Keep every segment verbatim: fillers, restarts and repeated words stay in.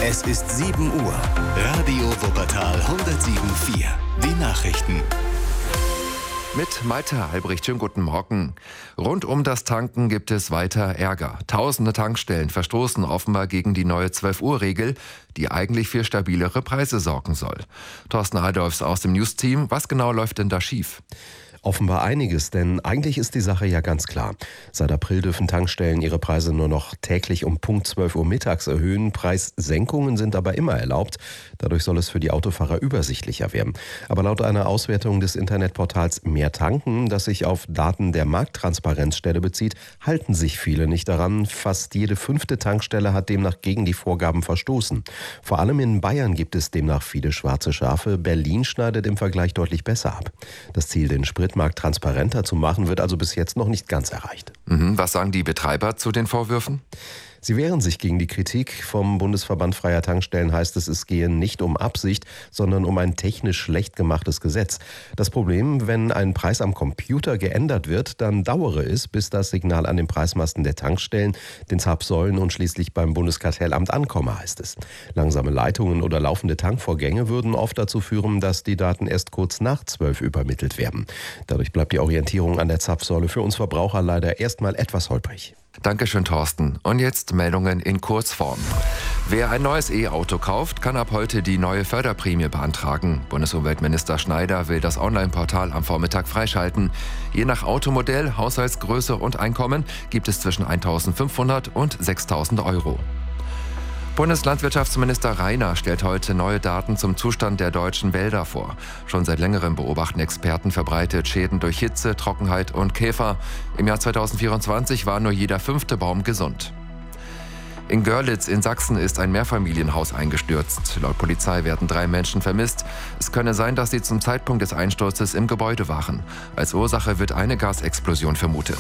Es ist sieben Uhr. Radio Wuppertal hundertsieben Komma vier. Die Nachrichten. Mit Malte Albrecht, schönen guten Morgen. Rund um das Tanken gibt es weiter Ärger. Tausende Tankstellen verstoßen offenbar gegen die neue zwölf Uhr Regel, die eigentlich für stabilere Preise sorgen soll. Thorsten Adolfs aus dem News-Team, was genau läuft denn da schief? Offenbar einiges, denn eigentlich ist die Sache ja ganz klar. Seit April dürfen Tankstellen ihre Preise nur noch täglich um Punkt zwölf Uhr mittags erhöhen. Preissenkungen sind aber immer erlaubt. Dadurch soll es für die Autofahrer übersichtlicher werden. Aber laut einer Auswertung des Internetportals Mehr Tanken, das sich auf Daten der Markttransparenzstelle bezieht, halten sich viele nicht daran. Fast jede fünfte Tankstelle hat demnach gegen die Vorgaben verstoßen. Vor allem in Bayern gibt es demnach viele schwarze Schafe. Berlin schneidet im Vergleich deutlich besser ab. Das Ziel, den Spritmarkt transparenter zu machen, wird also bis jetzt noch nicht ganz erreicht. Mhm. Was sagen die Betreiber zu den Vorwürfen? Sie wehren sich gegen die Kritik. Vom Bundesverband Freier Tankstellen heißt es, es gehe nicht um Absicht, sondern um ein technisch schlecht gemachtes Gesetz. Das Problem, wenn ein Preis am Computer geändert wird, dann dauere es, bis das Signal an den Preismasten der Tankstellen, den Zapfsäulen und schließlich beim Bundeskartellamt ankomme, heißt es. Langsame Leitungen oder laufende Tankvorgänge würden oft dazu führen, dass die Daten erst kurz nach zwölf übermittelt werden. Dadurch bleibt die Orientierung an der Zapfsäule für uns Verbraucher leider erstmal etwas holprig. Dankeschön, Thorsten. Und jetzt Meldungen in Kurzform. Wer ein neues E-Auto kauft, kann ab heute die neue Förderprämie beantragen. Bundesumweltminister Schneider will das Online-Portal am Vormittag freischalten. Je nach Automodell, Haushaltsgröße und Einkommen gibt es zwischen eintausendfünfhundert und sechstausend Euro. Bundeslandwirtschaftsminister Rainer stellt heute neue Daten zum Zustand der deutschen Wälder vor. Schon seit längerem beobachten Experten verbreitet Schäden durch Hitze, Trockenheit und Käfer. Im Jahr zweitausendvierundzwanzig war nur jeder fünfte Baum gesund. In Görlitz in Sachsen ist ein Mehrfamilienhaus eingestürzt. Laut Polizei werden drei Menschen vermisst. Es könne sein, dass sie zum Zeitpunkt des Einsturzes im Gebäude waren. Als Ursache wird eine Gasexplosion vermutet.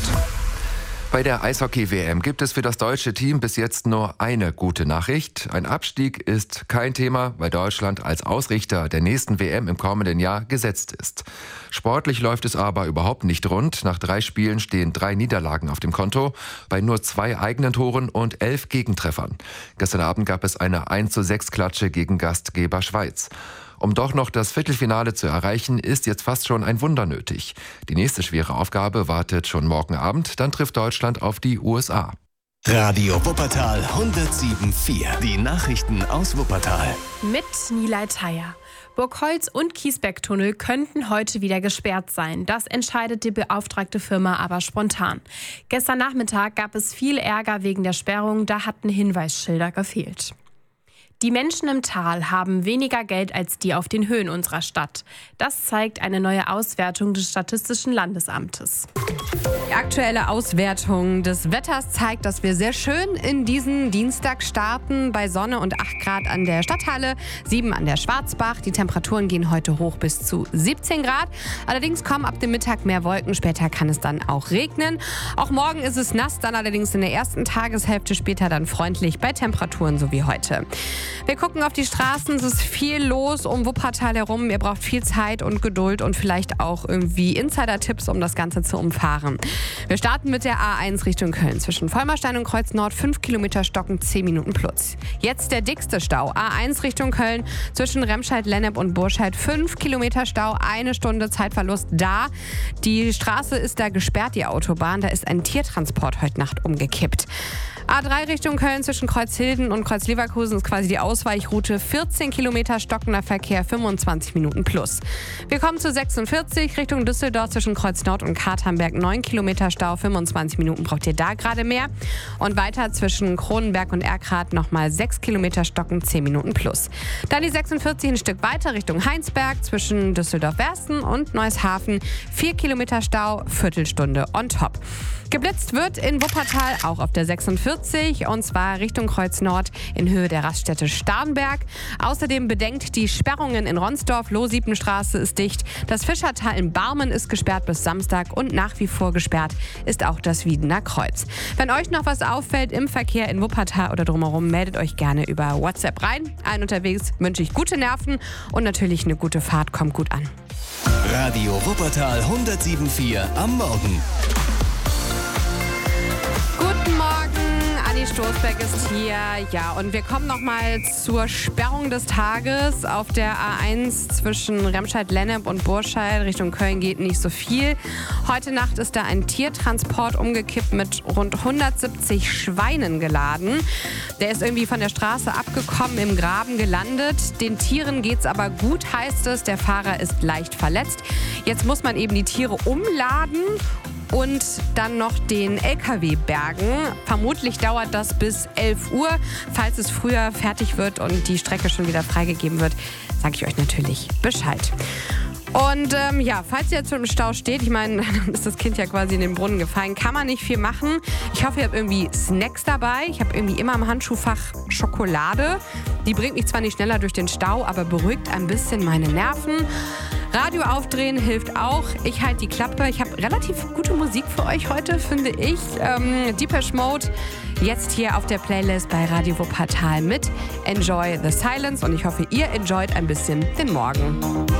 Bei der Eishockey-W M gibt es für das deutsche Team bis jetzt nur eine gute Nachricht. Ein Abstieg ist kein Thema, weil Deutschland als Ausrichter der nächsten W M im kommenden Jahr gesetzt ist. Sportlich läuft es aber überhaupt nicht rund. Nach drei Spielen stehen drei Niederlagen auf dem Konto, bei nur zwei eigenen Toren und elf Gegentreffern. Gestern Abend gab es eine eins zu sechs Klatsche gegen Gastgeber Schweiz. Um doch noch das Viertelfinale zu erreichen, ist jetzt fast schon ein Wunder nötig. Die nächste schwere Aufgabe wartet schon morgen Abend, dann trifft Deutschland auf die U S A. Radio Wuppertal hundertsieben Komma vier. Die Nachrichten aus Wuppertal. Mit Nilay Thayer. Burgholz und Kiesbeck-Tunnel könnten heute wieder gesperrt sein. Das entscheidet die beauftragte Firma aber spontan. Gestern Nachmittag gab es viel Ärger wegen der Sperrung, da hatten Hinweisschilder gefehlt. Die Menschen im Tal haben weniger Geld als die auf den Höhen unserer Stadt. Das zeigt eine neue Auswertung des Statistischen Landesamtes. Die aktuelle Auswertung des Wetters zeigt, dass wir sehr schön in diesen Dienstag starten. Bei Sonne und acht Grad an der Stadthalle, sieben an der Schwarzbach. Die Temperaturen gehen heute hoch bis zu siebzehn Grad. Allerdings kommen ab dem Mittag mehr Wolken. Später kann es dann auch regnen. Auch morgen ist es nass, dann allerdings in der ersten Tageshälfte, später dann freundlich bei Temperaturen so wie heute. Wir gucken auf die Straßen, es ist viel los um Wuppertal herum. Ihr braucht viel Zeit und Geduld und vielleicht auch irgendwie Insider-Tipps, um das Ganze zu umfahren. Wir starten mit der A eins Richtung Köln. Zwischen Vollmerstein und Kreuz Nord fünf Kilometer Stocken, zehn Minuten plus. Jetzt der dickste Stau. A eins Richtung Köln. Zwischen Remscheid, Lennep und Burscheid fünf Kilometer Stau, eine Stunde Zeitverlust da. Die Straße ist da gesperrt, die Autobahn. Da ist ein Tiertransport heute Nacht umgekippt. A drei Richtung Köln zwischen Kreuzhilden und Kreuzleverkusen ist quasi die Ausweichroute. vierzehn Kilometer stockender Verkehr, fünfundzwanzig Minuten plus. Wir kommen zu sechsundvierzig Richtung Düsseldorf zwischen Kreuz Nord und Katernberg. neun Kilometer Stau, fünfundzwanzig Minuten braucht ihr da gerade mehr. Und weiter zwischen Kronenberg und Erkrath nochmal sechs Kilometer stocken, zehn Minuten plus. Dann die sechsundvierzig ein Stück weiter Richtung Heinsberg zwischen Düsseldorf-Wersten und Neueshafen. vier Kilometer Stau, Viertelstunde on top. Geblitzt wird in Wuppertal auch auf der sechsundvierzig und zwar Richtung Kreuz Nord in Höhe der Raststätte Starnberg. Außerdem bedenkt die Sperrungen in Ronsdorf, Lohsiebenstraße ist dicht. Das Fischertal in Barmen ist gesperrt bis Samstag und nach wie vor gesperrt ist auch das Wiedener Kreuz. Wenn euch noch was auffällt im Verkehr in Wuppertal oder drumherum, meldet euch gerne über WhatsApp rein. Allen unterwegs wünsche ich gute Nerven und natürlich eine gute Fahrt. Kommt gut an. Radio Wuppertal hundertsieben Komma vier am Morgen. Guten Morgen an die Stoßberg ist hier. Ja, und wir kommen nochmal zur Sperrung des Tages. Auf der A eins zwischen Remscheid-Lennep und Burscheid Richtung Köln geht nicht so viel. Heute Nacht ist da ein Tiertransport umgekippt mit rund hundertsiebzig Schweinen geladen. Der ist irgendwie von der Straße abgekommen, im Graben gelandet. Den Tieren geht's aber gut, heißt es. Der Fahrer ist leicht verletzt. Jetzt muss man eben die Tiere umladen und dann noch den L K W bergen. Vermutlich dauert das bis elf Uhr. Falls es früher fertig wird und die Strecke schon wieder freigegeben wird, sage ich euch natürlich Bescheid. Und ähm, ja, falls ihr jetzt schon im Stau steht, ich meine, dann ist das Kind ja quasi in den Brunnen gefallen, kann man nicht viel machen. Ich hoffe, ihr habt irgendwie Snacks dabei. Ich habe irgendwie immer im Handschuhfach Schokolade. Die bringt mich zwar nicht schneller durch den Stau, aber beruhigt ein bisschen meine Nerven. Radio aufdrehen hilft auch. Ich halte die Klappe. Ich habe relativ gute Musik für euch heute, finde ich. Ähm, Depeche Mode jetzt hier auf der Playlist bei Radio Wuppertal mit Enjoy the Silence. Und ich hoffe, ihr enjoyt ein bisschen den Morgen.